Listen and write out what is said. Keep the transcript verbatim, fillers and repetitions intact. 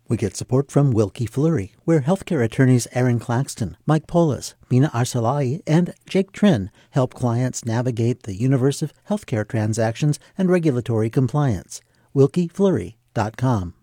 We get support from Wilkie Fleury, where healthcare attorneys Aaron Claxton, Mike Polis, Mina Arsalai, and Jake Trin help clients navigate the universe of healthcare transactions and regulatory compliance. wilkie fleury dot com.